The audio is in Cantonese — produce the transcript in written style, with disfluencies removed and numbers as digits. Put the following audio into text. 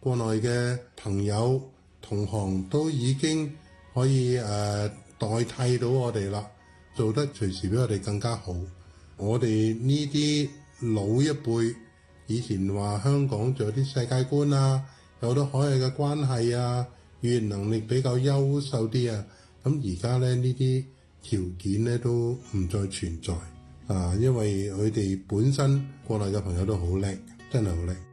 國內嘅朋友同行都已經可以代替到我哋啦，做得隨時比我哋更加好。我哋呢啲老一輩以前話香港仲有啲世界觀啊，有好多海外嘅關係啊，語言能力比較優秀啲啊，咁而家咧呢啲條件咧都唔再存在啊，因為佢哋本身國內嘅朋友都好叻，真係好叻。